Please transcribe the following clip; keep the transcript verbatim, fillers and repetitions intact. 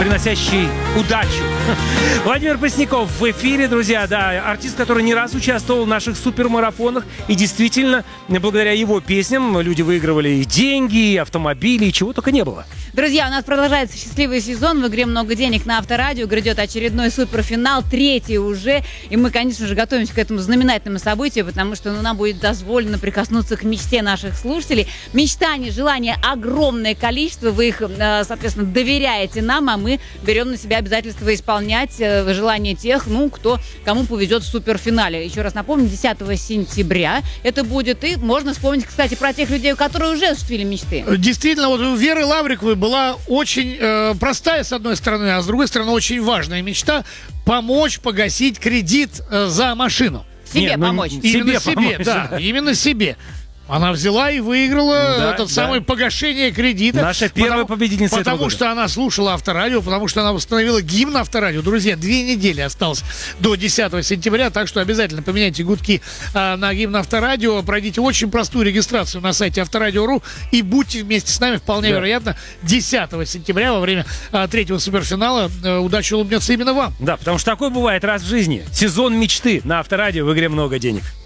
приносящий удачу. Владимир Пресняков в эфире, друзья, да, артист, который не раз участвовал в наших супермарафонах, и действительно, благодаря его песням люди выигрывали и деньги, и автомобили, и чего только не было. Друзья, у нас продолжается счастливый сезон, в игре «Много денег» на Авторадио, грядет очередной суперфинал, третий уже, и мы, конечно же, готовимся к этому знаменательному событию, потому что ну, нам будет дозволено прикоснуться к мечте наших слушателей. Мечтаний, желания огромное количество, вы их, соответственно, доверяете нам, а мы берем на себя обязательство исполнять желания тех, ну, кто, кому повезет в суперфинале. Еще раз напомню, десятого сентября это будет, и можно вспомнить, кстати, про тех людей, которые уже осуществили мечты. Действительно, вот у Веры Лавриковой была очень э, простая, с одной стороны, а с другой стороны, очень важная мечта – помочь погасить кредит э, за машину. Себе Не, ну, помочь. Именно себе себе, помочь, да, да. именно себе. Она взяла и выиграла Да, этот да. самый погашение кредита. Наша первая потому, победительница этого Потому года. что она слушала Авторадио, потому что она восстановила гимн Авторадио. Друзья, две недели осталось до десятого сентября, так что обязательно поменяйте гудки а, на гимн Авторадио, пройдите очень простую регистрацию на сайте авторадио точка ру и будьте вместе с нами, вполне Да. вероятно, десятого сентября во время а, третьего суперфинала а, удача улыбнется именно вам. Да, потому что такое бывает раз в жизни. Сезон мечты на Авторадио в игре «Много денег».